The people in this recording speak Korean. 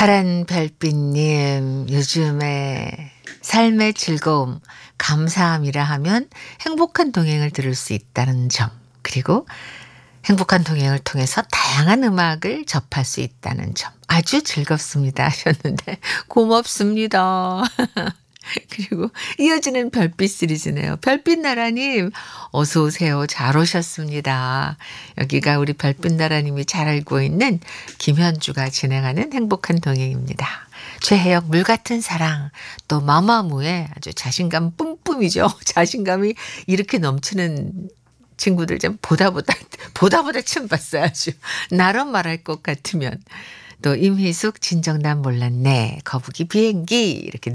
파란 별빛님, 요즘에 삶의 즐거움, 감사함이라 하면 행복한 동행을 들을 수 있다는 점, 그리고 행복한 동행을 통해서 다양한 음악을 접할 수 있다는 점, 아주 즐겁습니다 하셨는데, 고맙습니다. 그리고 이어지는 별빛 시리즈네요. 별빛나라님, 어서 오세요. 잘 오셨습니다. 여기가 우리 별빛나라님이 잘 알고 있는 김현주가 진행하는 행복한 동행입니다. 최혜영 물 같은 사랑, 또 마마무의 아주 자신감 뿜뿜이죠. 자신감이 이렇게 넘치는 친구들 좀 보다 처음 봤어요. 아주 나로 말할 것 같으면. 또 임희숙 진정 난 몰랐네. 거북이 비행기 이렇게